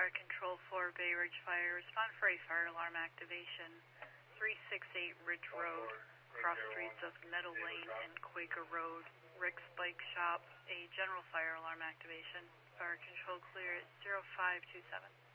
Fire Control 4, Bay Ridge Fire. Respond for a fire alarm activation. 368 Ridge Road, cross streets of Meadow Lane and Quaker Road, Rick's Bike Shop. A general fire alarm activation. Fire Control clear at 0527.